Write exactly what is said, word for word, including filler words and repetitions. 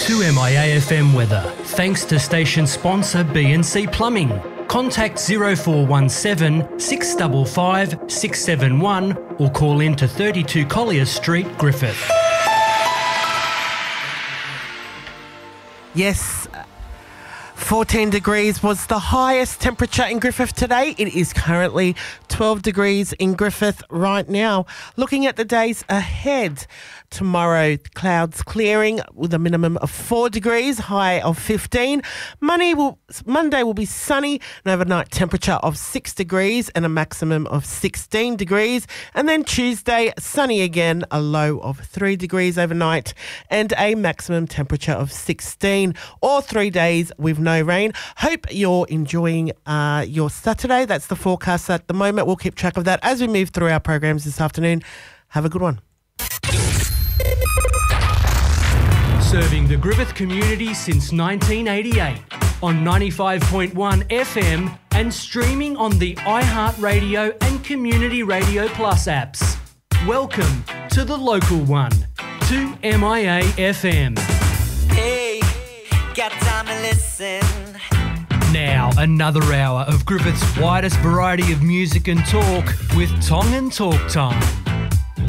two M I A F M weather, thanks to station sponsor B and C Plumbing. Contact zero four one seven, six five five, six seven one or call in to thirty-two Collier Street, Griffith. Yes, fourteen degrees was the highest temperature in Griffith today. It is currently twelve degrees in Griffith right now. Looking at the days ahead, tomorrow clouds clearing with a minimum of four degrees, high of fifteen. Monday will, Monday will be sunny, an overnight temperature of six degrees and a maximum of sixteen degrees. And then Tuesday, sunny again, a low of three degrees overnight and a maximum temperature of sixteen. Or three days with no rain. Hope you're enjoying uh, your Saturday. That's the forecast at the moment. We'll keep track of that as we move through our programs this afternoon. Have a good one. Serving the Griffith community since nineteen eighty-eight on ninety-five point one F M and streaming on the iHeartRadio and Community Radio Plus apps. Welcome to the local one, two M I A F M. Hey, got time to listen. Now, another hour of Griffith's widest variety of music and talk with Tong and Talk Time.